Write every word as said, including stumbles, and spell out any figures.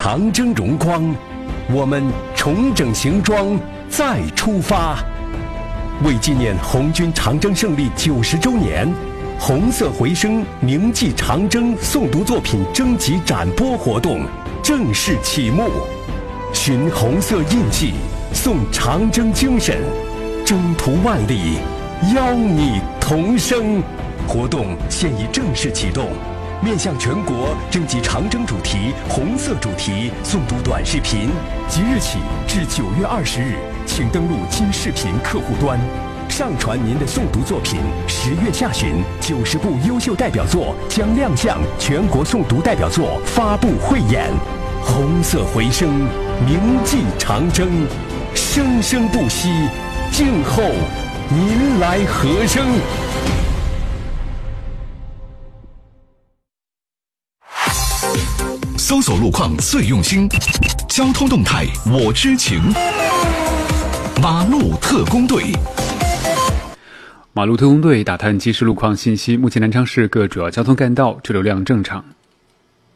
长征荣光，我们重整行装再出发。为纪念红军长征胜利九十周年，红色回声铭记长征诵读作品征集展播活动正式启幕。寻红色印记，颂长征精神，征途万里，邀你同声。活动现已正式启动，面向全国征集长征主题、红色主题诵读短视频，即日起至九月二十日，请登录金视频客户端，上传您的诵读作品。十月下旬，九十部优秀代表作将亮相全国诵读代表作发布汇演。红色回声，铭记长征，生生不息，静候您来和声。 搜索路况最用心，交通动态我知情。马路特工队， 马路特工队打探即时路况信息。目前南昌市各主要交通干道车流量正常。